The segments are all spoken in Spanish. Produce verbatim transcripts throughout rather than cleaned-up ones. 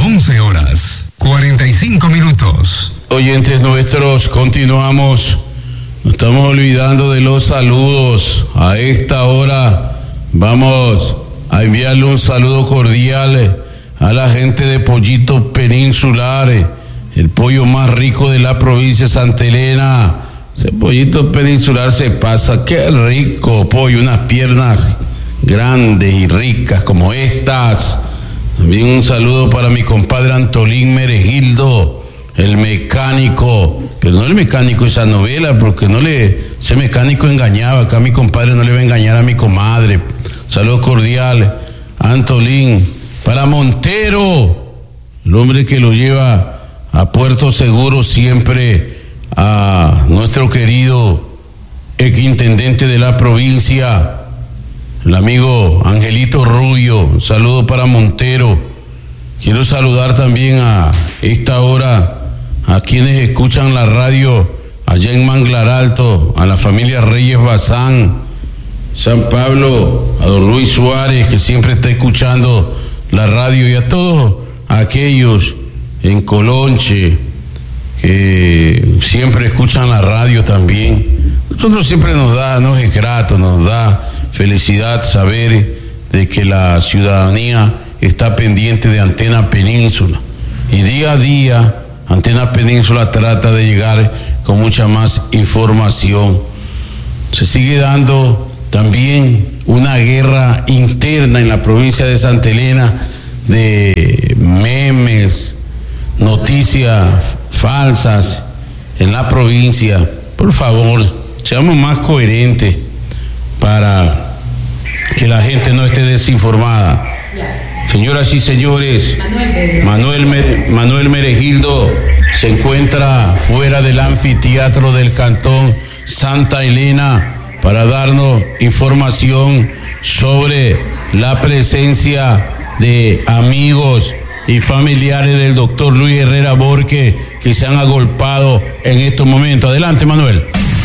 once horas, cuarenta y cinco minutos. Oyentes nuestros, continuamos. No estamos olvidando de los saludos. A esta hora vamos a enviarle un saludo cordial a la gente de Pollitos Peninsulares, el pollo más rico de la provincia de Santa Elena. Ese Pollito Peninsular se pasa, qué rico pollo, unas piernas grandes y ricas como estas. También un saludo para mi compadre Antolín Meregildo, el mecánico, pero no el mecánico de esa novela, porque no le, ese mecánico engañaba. Acá mi compadre no le va a engañar a mi comadre. Saludo cordial a Antolín. Para Montero, el hombre que lo lleva a Puerto Seguro siempre, a nuestro querido exintendente de la provincia, el amigo Angelito Rubio. Un saludo para Montero. Quiero saludar también a esta hora a quienes escuchan la radio allá en Manglar Alto, a la familia Reyes Bazán, San Pablo, a don Luis Suárez, que siempre está escuchando la radio, y a todos aquellos en Colonche que siempre escuchan la radio también. Nosotros siempre nos da, nos es grato, nos da felicidad saber de que la ciudadanía está pendiente de Antena Península, y día a día Antena Península trata de llegar con mucha más información. Se sigue dando también una guerra interna en la provincia de Santa Elena de memes, noticias falsas en la provincia. Por favor, seamos más coherentes para que la gente no esté desinformada. Señoras y señores, Manuel, Mer, Manuel Meregildo se encuentra fuera del anfiteatro del Cantón Santa Elena para darnos información sobre la presencia de amigos y familiares del doctor Luis Herrera Borque que se han agolpado en estos momentos. Adelante, Manuel.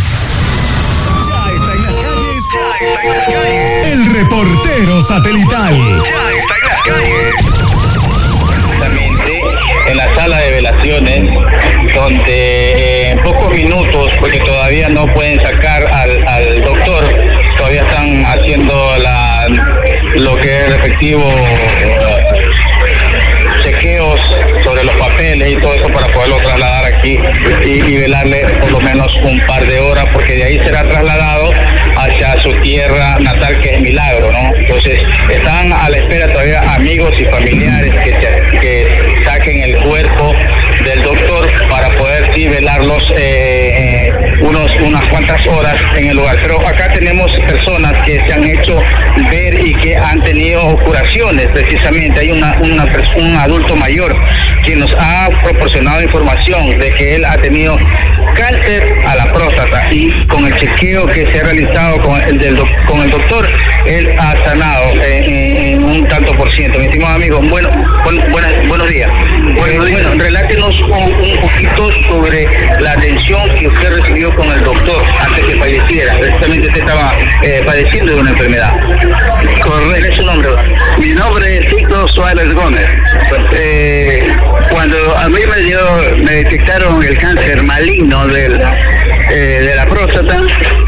Ya está en las calles. Ya está en las calles. El reportero satelital. Ya está en las calles. Exactamente, en la sala de velaciones, donde eh, en pocos minutos, porque todavía no pueden sacar al, al doctor, todavía están haciendo la, lo que es respectivo uh, chequeos sobre los papeles y todo eso para poderlo trasladar aquí y, y velarle por lo menos un par de horas, porque de ahí será trasladado hacia su tierra natal, que es Milagro, ¿no? Entonces están a la espera todavía amigos y familiares que, se, que saquen el cuerpo del doctor para poder sí velarlos eh, eh, unos, unas cuantas horas en el lugar. Pero acá tenemos personas que se han hecho ver y que han tenido curaciones. Precisamente hay una, una, un adulto mayor que nos ha proporcionado información de que él ha tenido cáncer a la próstata, y con el chequeo que se ha realizado con el, del, con el doctor, él ha sanado en, en, en un tanto por ciento. Mi estimado amigo, bueno, buen, buenas, buenos días. Bueno, bueno, relátenos un, un poquito sobre la atención que usted recibió con el doctor antes que falleciera. Precisamente usted estaba eh, padeciendo de una enfermedad. Correcto. ¿Cuál es su nombre? Mi nombre es Tito Suárez Gómez. Eh, cuando a mí me dio, me detectaron el cáncer maligno del, eh, de la próstata,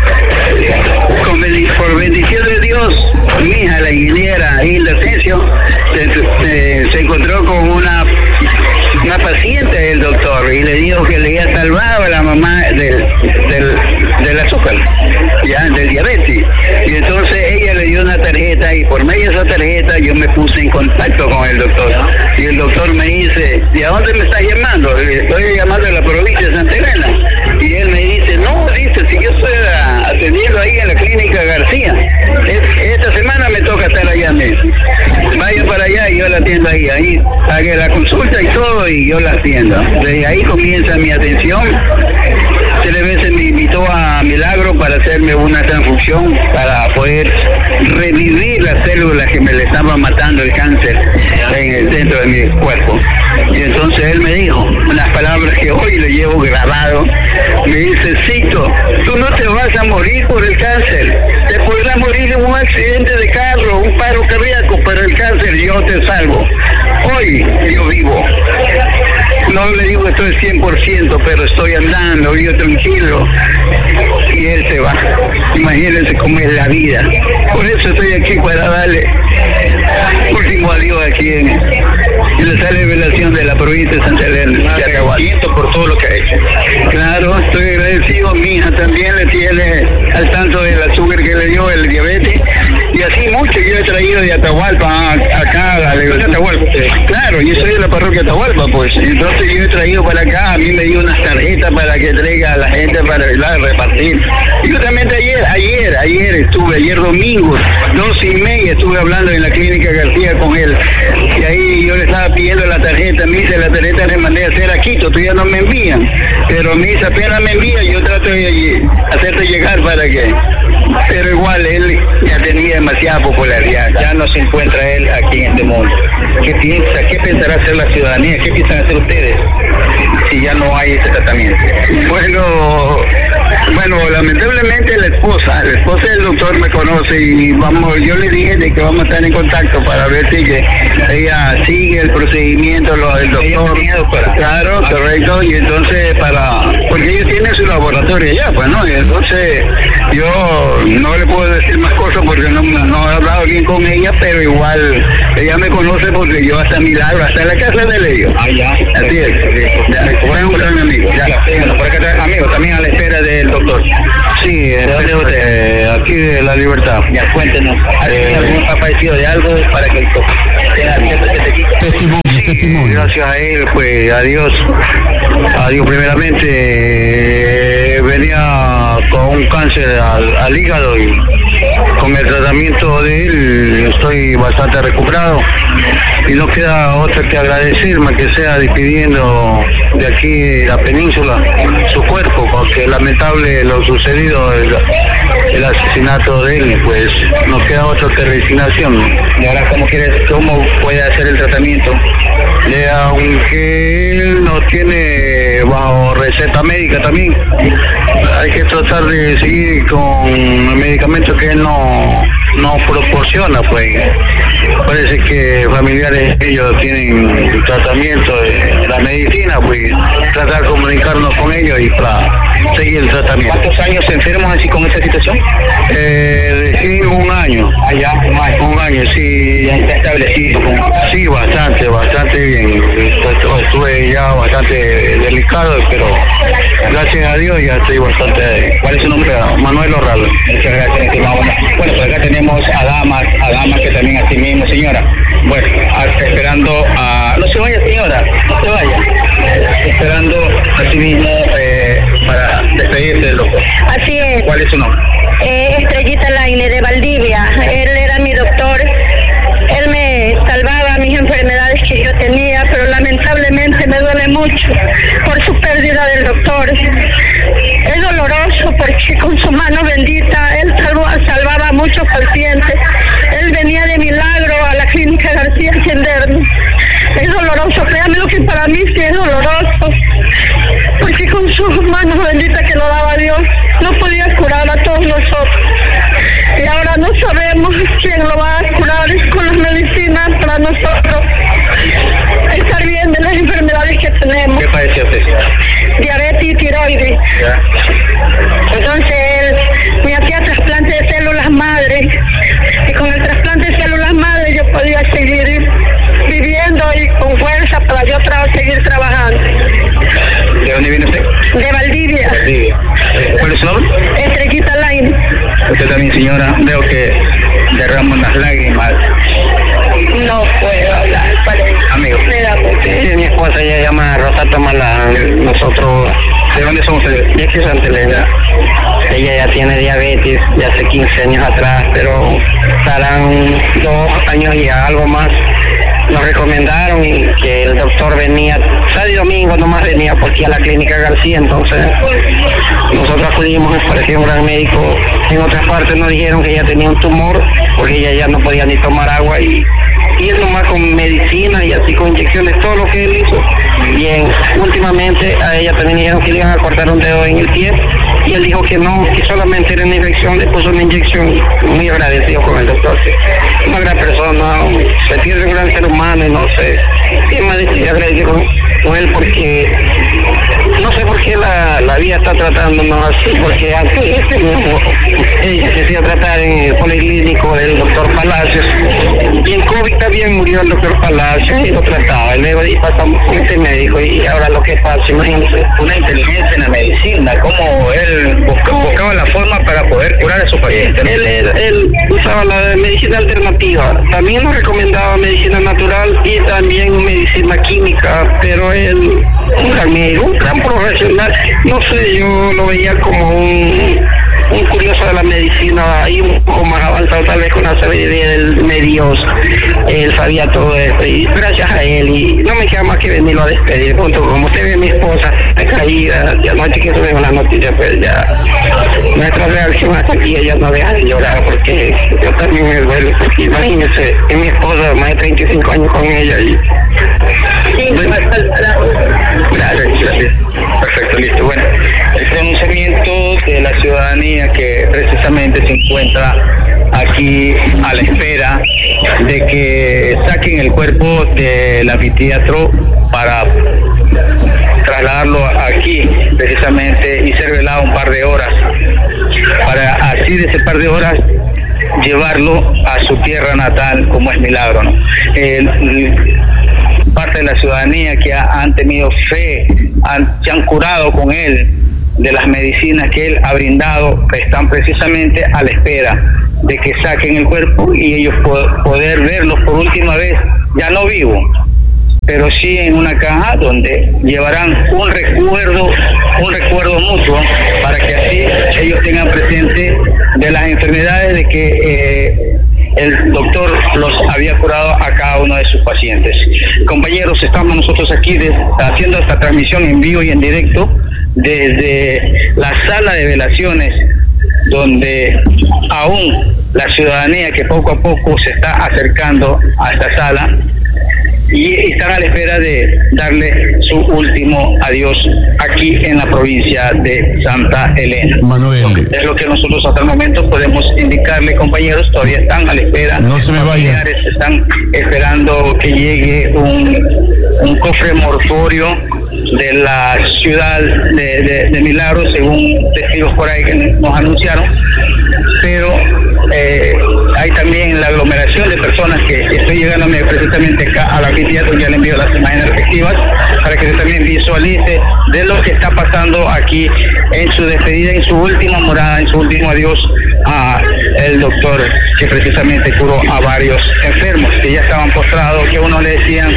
con, por bendición de Dios, mi hija, la ingeniera Hilda Asensio, se, eh, se encontró con una una paciente del doctor y le dijo que le había salvado a la mamá del, del, del azúcar, ya, del diabetes. Y entonces ella le dio una tarjeta, y por medio de esa tarjeta yo me puse en contacto con el doctor. Y el doctor me dice, ¿de a dónde me estás llamando? Le estoy llamando de la provincia de Santa Elena. Y él me dice, no, dice, si yo estoy atendiendo ahí en la clínica García. Esta semana me toca estar allá, me dice. Vaya para allá y yo la atiendo ahí. Ahí pagué la consulta y todo, y yo la atiendo. Desde ahí comienza mi atención. Tres veces me invitó a Milagro para hacerme una transfusión para poder revivir las células que me le estaban matando el cáncer en el centro de mi cuerpo. Y entonces él me dijo unas palabras que hoy le llevo grabado. Me dice, Cito, tú no te vas a morir por el cáncer. Te podrás morir en un accidente de carro, un paro cardíaco, pero el cáncer yo te salvo. Hoy yo vivo. que estoy cien por ciento, pero estoy andando, yo tranquilo, y él se va. Imagínense cómo es la vida. Por eso estoy aquí, para darle último adiós aquí en, en la sala de velación de la provincia de Santa Elena. Agradecimiento por todo lo que ha hecho. Claro, estoy agradecido. Mi hija también le tiene al tanto del azúcar que le dio, el diabetes, y así mucho yo he traído de Atahualpa acá a la de Atahualpa. Claro, yo soy de la parroquia Atahualpa, pues. Entonces yo he traído para acá, a mí me dio unas tarjetas para que traiga a la gente para a repartir. Y justamente ayer, ayer, ayer estuve, ayer domingo, dos y media estuve hablando en la clínica García con él. Y ahí yo le estaba pidiendo la tarjeta, me dice la tarjeta le mandé a hacer a Quito, todavía no me envían. Pero me dice apenas me envía, yo trato de hacerte llegar para que... Pero igual él ya tenía demasiada popularidad. Ya no se encuentra él aquí en este mundo. ¿Qué piensa? ¿Qué pensará hacer la ciudadanía? ¿Qué piensan hacer ustedes si ya no hay ese tratamiento? Bueno, bueno, lamentablemente la esposa, la esposa del doctor me conoce y vamos, yo le dije de que vamos a estar en contacto para ver si que ella sigue el procedimiento lo del doctor. Doctora. Claro, correcto, y entonces para, porque ellos tienen su laboratorio allá, pues no, y entonces yo no le puedo decir más cosas porque no, no he hablado bien con ella, pero igual ella me conoce porque yo hasta milagro, hasta la casa de ellos. Ah, ya. Así es, ya, fue un gran amigo. Ya. Ya, bueno, por acá está, amigo, también a la espera del doctor. Sí, ¿De dónde es usted? eh, aquí de La Libertad. Ya, cuéntenos. ¿Ha tenido algún ha padecido de algo para que el doctor tenga abierto este equipo? Testimonio, Sí, testimonio. gracias a él, pues a Dios, a Dios primeramente, eh, venía con un cáncer al, al hígado y con el tratamiento de él estoy bastante recuperado y no queda otra que agradecerme que sea despidiendo de aquí de la península su cuerpo, porque es lamentable lo sucedido, el, el asesinato de él, pues no queda otra que resignación. ¿Y ahora cómo quieres, cómo puede hacer el tratamiento? Eh, aunque él no tiene bajo receta médica también, hay que tratar de seguir con el medicamento que él no, no proporciona, pues parece que familiares de ellos tienen tratamiento de la medicina, pues tratar de comunicarnos con ellos y para seguir el tratamiento. ¿Cuántos años enfermos así con esta situación? Eh, recién un año. Allá, un año. Un año, sí. Ya está establecido. Sí, bastante, bastante bien. Estuve ya bastante delicado, pero gracias a Dios ya estoy bastante... ¿Cuál es su nombre? Manuel Orral. Muchas gracias, estimado. Bueno, por acá tenemos a damas, a damas que también así mismo, señora. Bueno, a- esperando a... No se vaya, señora, no se vaya. Esperando así mismo eh, para despedirse del doctor. Así es, ¿Cuál es su nombre? eh, Estrellita Laine de Valdivia. Él era mi doctor. Él me salvaba mis enfermedades que yo tenía, pero lamentablemente me duele mucho por su pérdida del doctor. Es doloroso porque con su mano bendita él salvó, salvaba a muchos pacientes. Él venía de milagro a la clínica García a atendernos. Es doloroso, créanme lo que para mí sí es doloroso, porque con sus manos benditas que nos daba Dios, no podía curar a todos nosotros. Y ahora no sabemos quién lo va a curar con las medicinas para nosotros estar bien de las enfermedades que tenemos. ¿Qué padece usted? Diabetes y tiroides. Ya. Entonces él me hacía trasplante de células madre, y con el trasplante de células madre yo podía seguir viviendo y con fuerza para yo tra- seguir trabajando. ¿De dónde viene usted? De Valdivia, Sí. ¿Cuál es su nombre? Estrellita Laine. Usted también, señora, veo que derrama unas lágrimas. No puedo hablar, padre. Amigo. Me da mucho. Sí, mi esposa ella llama Rosa Tomalá. Nosotros ¿De dónde son ustedes? de aquí Santa Elena. Ella ya tiene diabetes de hace quince años atrás, pero estarán dos años y algo más. Nos recomendaron y que el doctor venía, sábado y domingo nomás venía porque a la clínica García, entonces nosotros acudimos, nos pareció un gran médico. En otras partes nos dijeron que ella tenía un tumor porque ella ya no podía ni tomar agua y y es nomás con medicina y así con inyecciones, todo lo que él hizo. Bien, últimamente a ella también dijeron que le iban a cortar un dedo en el pie y él dijo que no, que solamente era una infección, le puso una inyección. Muy agradecido con el doctor, que una gran persona, se pierde un gran ser humano y no sé, y más agradecido con, con él porque por qué la, la vida está tratándonos así, porque antes este mismo, ella se hacía tratar en el policlínico del doctor Palacios, y en COVID también murió el doctor Palacios y lo trataba, y luego ahí pasamos con este médico, y ahora lo que pasa, imagínense. Una inteligencia en la medicina, como él buscaba, buscaba la forma para poder curar a su paciente. Él, él, él usaba la medicina alternativa, también nos recomendaba medicina natural y también medicina química, pero él, un gran médico, un gran profesional, no sé, yo lo veía como un, un curioso de la medicina y un poco más avanzado, tal vez con la sabiduría del de Dios. Él sabía todo esto y gracias a él, y no me queda más que venirlo a despedir, punto. Como usted ve a mi esposa caída, ya no que eso vengo la noticia, pues ya nuestra reacción hasta aquí, ella no deja de llorar, porque yo también me duele, porque imagínese, es mi esposa, más de treinta y cinco años con ella y Sí, bueno, gracias, gracias. Perfecto, listo. Bueno, el pronunciamiento de la ciudadanía que precisamente se encuentra aquí a la espera de que saquen el cuerpo del anfiteatro para trasladarlo aquí precisamente y ser velado un par de horas, para así de ese par de horas llevarlo a su tierra natal, como es Milagro, ¿no? El, parte de la ciudadanía que ha, han tenido fe, han, se han curado con él de las medicinas que él ha brindado, están precisamente a la espera de que saquen el cuerpo y ellos po- poder verlos por última vez, ya no vivo, pero sí en una caja donde llevarán un recuerdo, un recuerdo mutuo, para que así ellos tengan presente de las enfermedades de que eh, el doctor los había curado a cada uno de sus pacientes. Compañeros, estamos nosotros aquí de, haciendo esta transmisión en vivo y en directo desde la sala de velaciones, donde aún la ciudadanía que poco a poco se está acercando a esta sala y están a la espera de darle su último adiós aquí en la provincia de Santa Elena. Manuel, es lo que nosotros hasta el momento podemos indicarle, compañeros, todavía están a la espera. No se me vayan. Están esperando que llegue un, un cofre mortuorio de la ciudad de, de, de Milagro, según testigos por ahí que nos anunciaron, pero eh, hay también la aglomeración de personas que estoy llegándome precisamente acá a la anfiteatro, ya le envío las imágenes respectivas para que usted también visualice de lo que está pasando aquí en su despedida, en su última morada, en su último adiós a el doctor que precisamente curó a varios enfermos que ya estaban postrados, que a unos le decían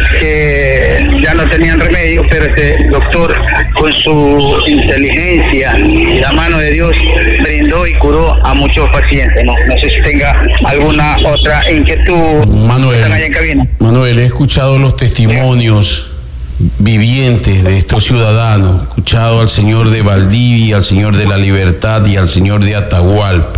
que ya no tenían remedio, pero este doctor con su inteligencia y la mano de Dios brindó y curó a muchos pacientes. No, no sé si tenga alguna otra inquietud. Manuel, Están allá en cabina. Manuel, he escuchado los testimonios vivientes de estos ciudadanos, he escuchado al señor de Valdivia, al señor de La Libertad y al señor de Atahualpa.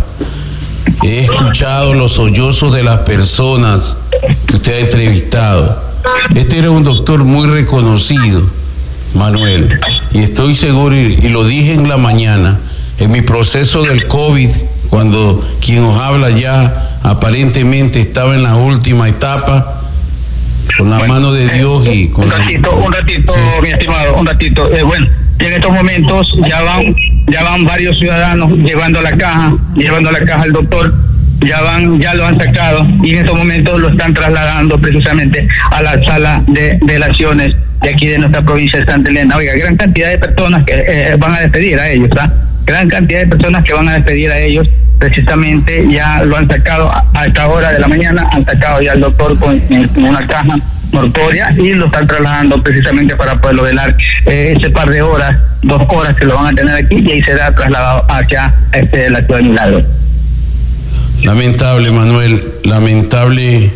He escuchado los sollozos de las personas que usted ha entrevistado. Este era un doctor muy reconocido, Manuel, y estoy seguro, y, y lo dije en la mañana, en mi proceso del COVID, cuando quien os habla ya aparentemente estaba en la última etapa, con la bueno, mano de Dios y con un ratito, la... un ratito, sí. Mi estimado, un ratito. Eh, bueno, en estos momentos ya van, ya van varios ciudadanos llevando la caja, llevando la caja al doctor. Ya van, ya lo han sacado y en estos momentos lo están trasladando precisamente a la sala de velaciones de aquí de nuestra provincia de Santa Elena. Oiga, gran cantidad de personas que eh, van a despedir a ellos, ¿ah? Gran cantidad de personas que van a despedir a ellos, precisamente ya lo han sacado a, a esta hora de la mañana, han sacado ya al doctor con, en, en una caja mortuoria y lo están trasladando precisamente para poderlo velar eh, ese par de horas, dos horas que lo van a tener aquí y ahí será trasladado hacia este, la ciudad de Milagro. Lamentable, Manuel, lamentable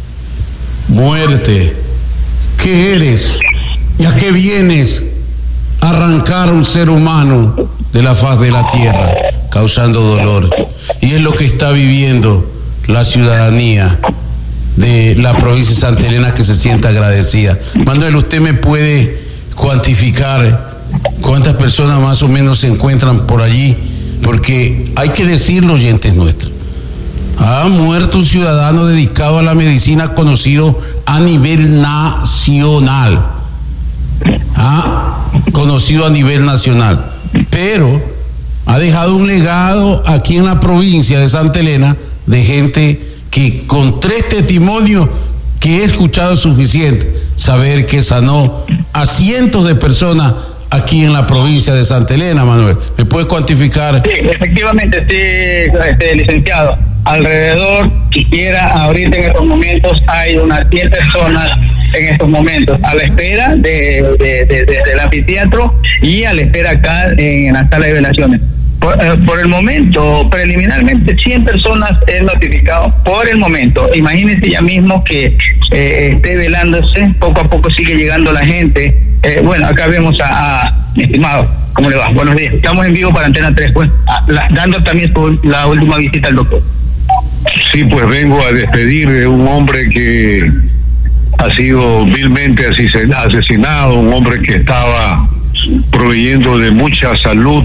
muerte. ¿Qué eres? ¿Y a qué vienes? Arrancar a un ser humano de la faz de la tierra, causando dolor. Y es lo que está viviendo la ciudadanía de la provincia de Santa Elena, que se sienta agradecida. Manuel, ¿usted me puede cuantificar cuántas personas más o menos se encuentran por allí? Porque hay que decirlo, oyentes nuestros. Ha muerto un ciudadano dedicado a la medicina conocido a nivel nacional. ¿Ah? conocido a nivel nacional, pero ha dejado un legado aquí en la provincia de Santa Elena de gente que con tres testimonios que he escuchado es suficiente saber que sanó a cientos de personas aquí en la provincia de Santa Elena. Manuel, ¿me puedes cuantificar? Sí, efectivamente, sí, este, licenciado. Alrededor, siquiera ahorita en estos momentos hay unas cien personas en estos momentos a la espera de, de, de, de, del anfiteatro y a la espera acá en la sala de velaciones. Por, eh, por el momento, preliminarmente, cien personas es notificado por el momento. Imagínense ya mismo que eh, esté velándose, poco a poco sigue llegando la gente. Eh, bueno, acá vemos a, a mi estimado, ¿cómo le va? Buenos días. Estamos en vivo para Antena tres, pues, a, la, dando también por la última visita al doctor. Sí, pues vengo a despedir de un hombre que ha sido vilmente asesinado, un hombre que estaba proveyendo de mucha salud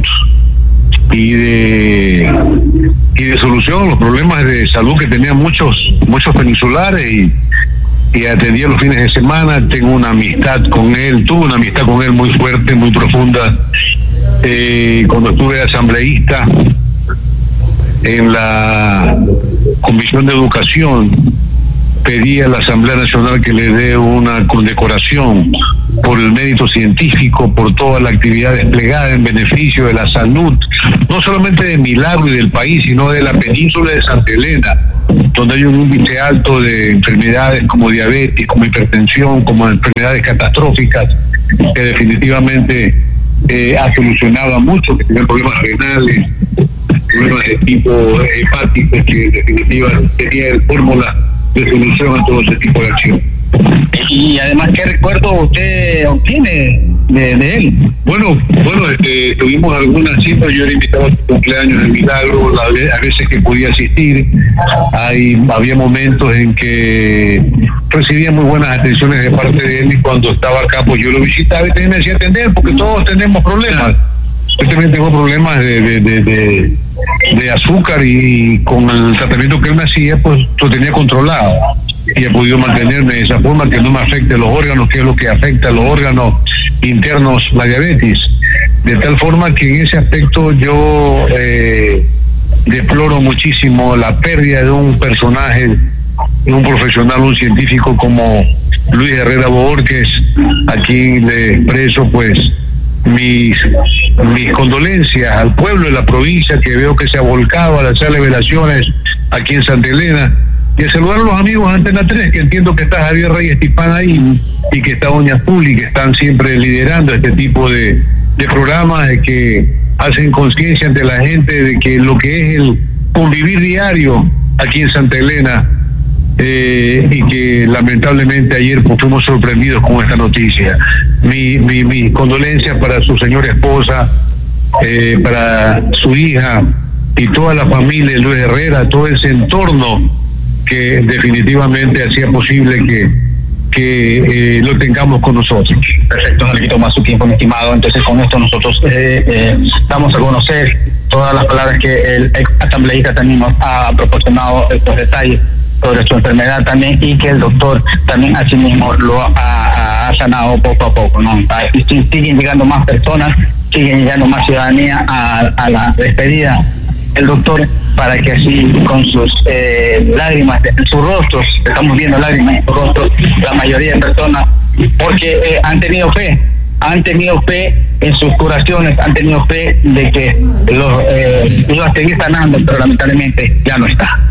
y de y de solución a los problemas de salud que tenían muchos muchos peninsulares y, y atendía los fines de semana. Tengo una amistad con él, tuve una amistad con él muy fuerte, muy profunda, eh, cuando estuve asambleísta en la Comisión de Educación. Pedí a la Asamblea Nacional que le dé una condecoración por el mérito científico, por toda la actividad desplegada en beneficio de la salud, no solamente de Milagro y del país, sino de la península de Santa Elena, donde hay un índice alto de enfermedades como diabetes, como hipertensión, como enfermedades catastróficas, que definitivamente eh, ha solucionado a muchos que tienen problemas renales, problemas de tipo hepático, que en definitiva tenía el fórmula de solución a todo ese tipo de acción. Y además, ¿qué recuerdo usted obtiene de, de él? Bueno, bueno, este, tuvimos algunas cifras. Yo era invitado a su cumpleaños en Milagro, a veces que podía asistir. Hay, había momentos en que recibía muy buenas atenciones de parte de él, y cuando estaba acá, pues yo lo visitaba y también me hacía atender, porque todos tenemos problemas. Yo también tengo problemas de, de, de, de, de azúcar, y con el tratamiento que él me hacía, pues lo tenía controlado. Y he podido mantenerme de esa forma, que no me afecte los órganos, que es lo que afecta a los órganos internos, la diabetes. De tal forma que en ese aspecto yo eh, deploro muchísimo la pérdida de un personaje, de un profesional, un científico como Luis Herrera Bohórquez. Aquí le expreso pues mis mis condolencias al pueblo de la provincia, que veo que se ha volcado a la sala de velaciones aquí en Santa Elena, y a saludar a los amigos de Antena tres, que entiendo que está Javier Reyes Tipán ahí, y que está Doña Puli, que están siempre liderando este tipo de, de programas, de que hacen conciencia ante la gente de que lo que es el convivir diario aquí en Santa Elena, eh, y que lamentablemente ayer pues, fuimos sorprendidos con esta noticia. Mi, mi, mi condolencia para su señora esposa, eh, para su hija y toda la familia de Luis Herrera, todo ese entorno que definitivamente hacía posible que, que eh, lo tengamos con nosotros. Perfecto, no le quito más su tiempo, mi estimado. Entonces, con esto nosotros eh, eh, damos a conocer todas las palabras que el ex asambleísta también nos ha proporcionado, estos detalles sobre su enfermedad también, y que el doctor también asimismo lo ha, ha sanado poco a poco, ¿no? Y siguen llegando más personas, siguen llegando más ciudadanía a, a la despedida del doctor, para que así con sus eh, lágrimas en sus rostros, estamos viendo lágrimas en sus rostros, la mayoría de personas, porque eh, han tenido fe, han tenido fe en sus curaciones, han tenido fe de que los eh, iba a seguir sanando, pero lamentablemente ya no está.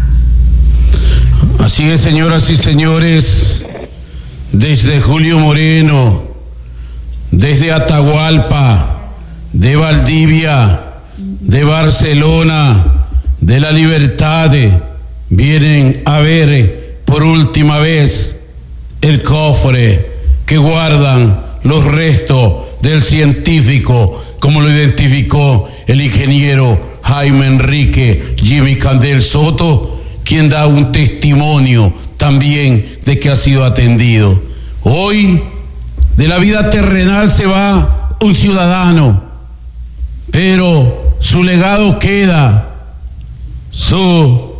Así es, señoras y señores, desde Julio Moreno, desde Atahualpa, de Valdivia, de Barcelona, de La Libertad, vienen a ver por última vez el cofre que guardan los restos del científico, como lo identificó el ingeniero Jaime Enrique Jimmy Candel Soto, quien da un testimonio también de que ha sido atendido. Hoy de la vida terrenal se va un ciudadano, pero su legado queda, su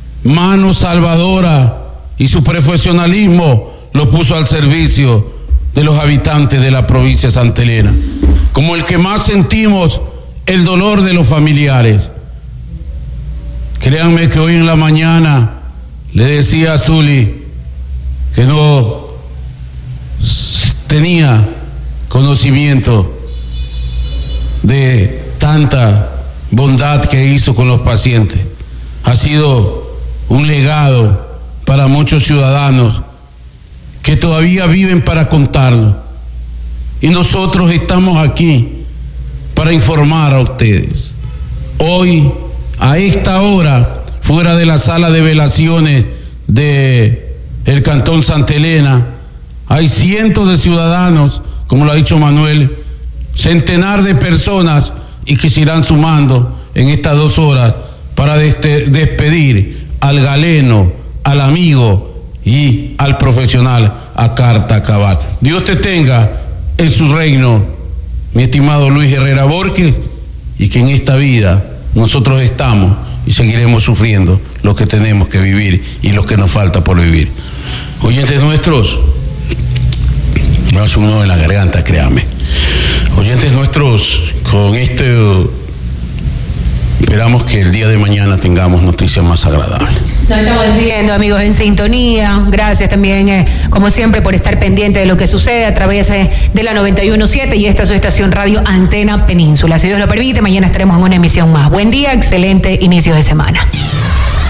mano salvadora y su profesionalismo lo puso al servicio de los habitantes de la provincia de Santa Elena, como el que más sentimos el dolor de los familiares. Créanme que hoy en la mañana le decía a Zuli que no tenía conocimiento de tanta bondad que hizo con los pacientes. Ha sido un legado para muchos ciudadanos que todavía viven para contarlo. Y nosotros estamos aquí para informar a ustedes. Hoy, a esta hora, fuera de la sala de velaciones de el Cantón Santa Elena, hay cientos de ciudadanos, como lo ha dicho Manuel, centenar de personas y que se irán sumando en estas dos horas para despedir al galeno, al amigo y al profesional a carta cabal. Dios te tenga en su reino, mi estimado Luis Herrera Borges, y que en esta vida nosotros estamos y seguiremos sufriendo lo que tenemos que vivir y lo que nos falta por vivir. Oyentes nuestros, me hace uno en la garganta, créame. Oyentes nuestros, con esto esperamos que el día de mañana tengamos noticias más agradables. Nos estamos despidiendo, amigos, en sintonía. Gracias también, eh, como siempre, por estar pendiente de lo que sucede a través eh, de la noventa y uno punto siete y esta es su estación radio Antena Península. Si Dios lo permite, mañana estaremos en una emisión más. Buen día, excelente inicio de semana.